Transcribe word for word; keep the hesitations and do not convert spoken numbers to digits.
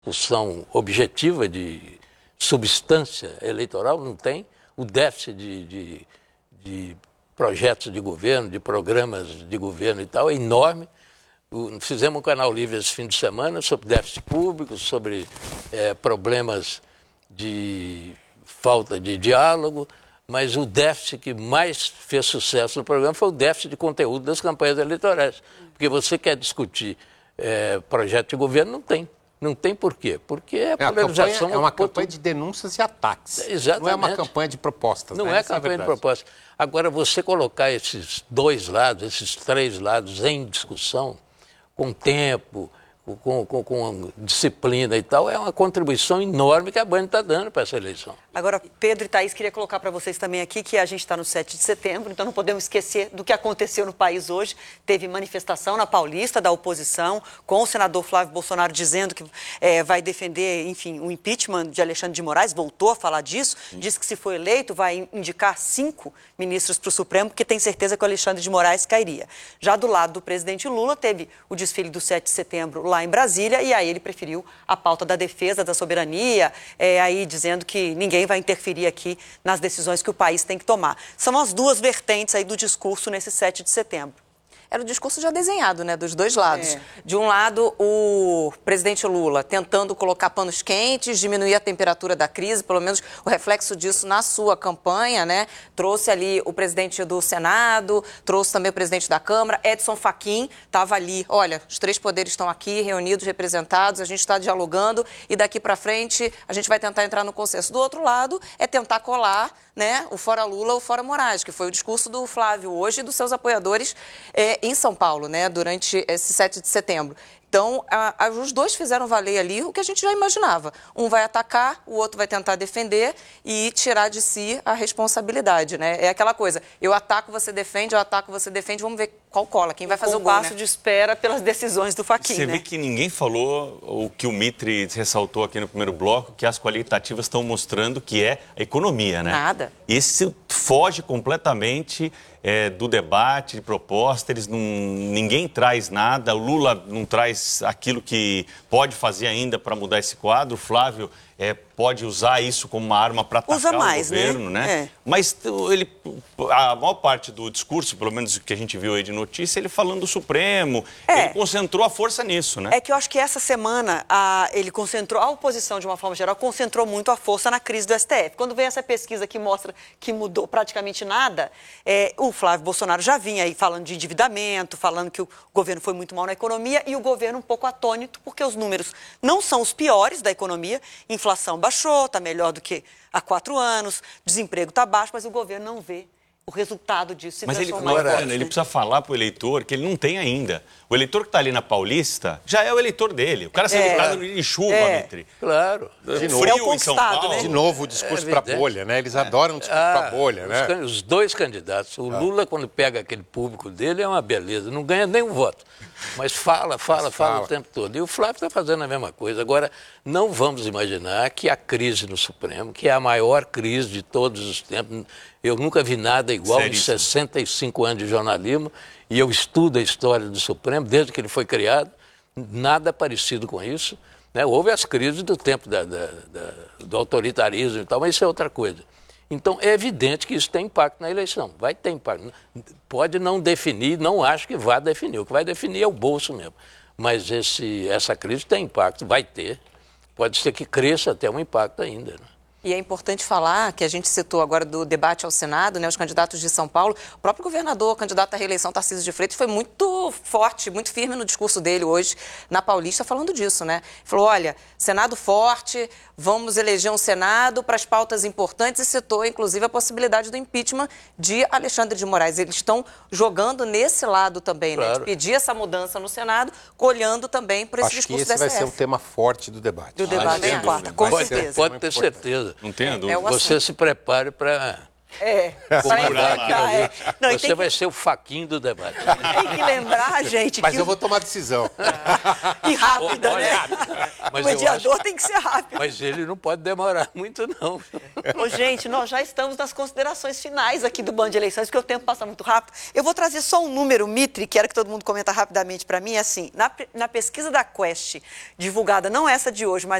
discussão objetiva de substância eleitoral, não tem. O déficit de, de, de projetos de governo, de programas de governo e tal, é enorme. O, fizemos um canal livre esse fim de semana sobre déficit público, sobre é, problemas de falta de diálogo, mas o déficit que mais fez sucesso no programa foi o déficit de conteúdo das campanhas eleitorais. Porque você quer discutir é, projeto de governo, não tem. Não tem por quê? Porque a é, polarização... A é uma campanha de denúncias e ataques. É, exatamente. Não é uma campanha de propostas. Não né? é campanha é de propostas. Agora, você colocar esses dois lados, esses três lados em discussão, com tempo, com, com, com disciplina e tal, é uma contribuição enorme que a Band está dando para essa eleição. Agora, Pedro e Thaís, queria colocar para vocês também aqui que a gente está no sete de setembro, então não podemos esquecer do que aconteceu no país hoje. Teve manifestação na Paulista da oposição, com o senador Flávio Bolsonaro dizendo que é, vai defender, enfim, o impeachment de Alexandre de Moraes, voltou a falar disso, Sim. disse que se for eleito vai indicar cinco ministros para o Supremo, porque tem certeza que o Alexandre de Moraes cairia. Já do lado do presidente Lula, teve o desfile do sete de setembro lá em Brasília, e aí ele preferiu a pauta da defesa da soberania, é, aí dizendo que ninguém vai interferir aqui nas decisões que o país tem que tomar. São as duas vertentes aí do discurso nesse sete de setembro. Era o discurso já desenhado, né, dos dois lados. É. De um lado, o presidente Lula tentando colocar panos quentes, diminuir a temperatura da crise, pelo menos o reflexo disso na sua campanha, né? Trouxe ali o presidente do Senado, trouxe também o presidente da Câmara, Edson Fachin, estava ali. Olha, os três poderes estão aqui, reunidos, representados, a gente está dialogando e daqui para frente a gente vai tentar entrar no consenso. Do outro lado, é tentar colar, né, o fora Lula, o fora Moraes, que foi o discurso do Flávio hoje e dos seus apoiadores é, em São Paulo, né, durante esse sete de setembro. Então, a, a, os dois fizeram valer ali o que a gente já imaginava. Um vai atacar, o outro vai tentar defender e tirar de si a responsabilidade, né? É aquela coisa, eu ataco, você defende, eu ataco, você defende, vamos ver qual cola, quem vai fazer o gol, passo né? de espera pelas decisões do Fachin, Você né? vê que ninguém falou o que o Mitre ressaltou aqui no primeiro bloco, que as qualitativas estão mostrando que é a economia, né? Nada. Esse foge completamente é, do debate, de proposta, eles não, ninguém traz nada, o Lula não traz aquilo que pode fazer ainda para mudar esse quadro, o Flávio é, pode usar isso como uma arma para atacar Usa mais, o governo, né? né? É. Mas ele, a maior parte do discurso, pelo menos o que a gente viu aí de notícia, ele falando do Supremo, É. ele concentrou a força nisso, né? É que eu acho que essa semana a, ele concentrou, a oposição de uma forma geral, concentrou muito a força na crise do S T F. Quando vem essa pesquisa que mostra que mudou praticamente nada, é, o Flávio Bolsonaro já vinha aí falando de endividamento, falando que o governo foi muito mal na economia e o governo um pouco atônito, porque os números não são os piores da economia, inflação baixou, está melhor do que há quatro anos, desemprego está baixo, mas o governo não vê o resultado disso se Mas ele, transformar em agora, votos, ele né? precisa falar para o eleitor que ele não tem ainda. O eleitor que está ali na Paulista já é o eleitor dele. O cara saiu É. de casa de chuva, É. Mitre. Claro. De Frio É o em São conquistado, Paulo. né? De novo, o discurso É para evidente. bolha, né? Eles adoram o discurso para bolha, os, né? can- os dois candidatos. O Lula, quando pega aquele público dele, é uma beleza. Não ganha nenhum voto. Mas fala, fala, Mas fala fala. o tempo todo. E o Flávio está fazendo a mesma coisa. Agora, não vamos imaginar que a crise no Supremo, que é a maior crise de todos os tempos, eu nunca vi nada igual em Seríssimo. sessenta e cinco anos de jornalismo, e eu estudo a história do Supremo desde que ele foi criado, nada parecido com isso. Né? Houve as crises do tempo da, da, da, do autoritarismo e tal, mas isso é outra coisa. Então, é evidente que isso tem impacto na eleição, vai ter impacto. Pode não definir, não acho que vá definir, o que vai definir é o bolso mesmo. Mas esse, essa crise tem impacto, vai ter, pode ser que cresça até um impacto ainda, né? E é importante falar que a gente citou agora do debate ao Senado, né, os candidatos de São Paulo. O próprio governador, candidato à reeleição, Tarcísio de Freitas, foi muito forte, muito firme no discurso dele hoje na Paulista, falando disso, né? Falou, olha, Senado forte, vamos eleger um Senado para as pautas importantes e citou, inclusive, a possibilidade do impeachment de Alexandre de Moraes. Eles estão jogando nesse lado também, né? Claro. De pedir essa mudança no Senado, olhando também para esse Acho que discurso esse da vai S T F. ser um tema forte do debate. Do debate sem na quarta, dúvida. com Vai ser certeza. Pode muito ter importante. certeza. Não tem a É dúvida. o Você se prepare para É, Vou pra mandar enfrentar, aqui no é. link. Não, e Você tem vai que, ser o faquinho do debate. tem que lembrar, gente, Mas que eu o- vou tomar decisão. e rápida, Olha, né? mas o eu mediador acho- tem que ser rápido. Mas ele não pode demorar muito, não. Ô, gente, nós já estamos nas considerações finais aqui do Band de Eleições, porque o tempo passa muito rápido. Eu vou trazer só um número, Mitre, quero que todo mundo comenta rapidamente para mim. É assim, na, pe- na pesquisa da Quest, divulgada, não essa de hoje, mas